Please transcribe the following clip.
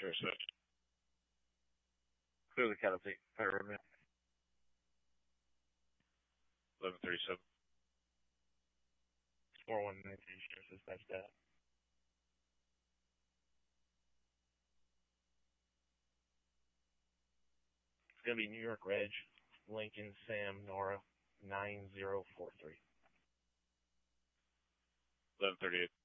Sure, sir. Clearly Cattle Take Fire Road, man. 1137. 4119, Sheriff Dispatch that. It's going to be New York Reg, Lincoln, Sam, Nora, 9043. 1138.